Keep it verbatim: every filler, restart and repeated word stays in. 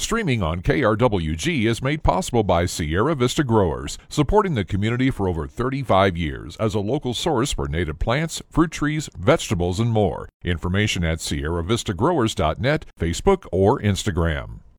Streaming on K R W G is made possible by Sierra Vista Growers, supporting the community for over thirty-five years as a local source for native plants, fruit trees, vegetables, and more. Information at sierra vista growers dot net, Facebook, or Instagram.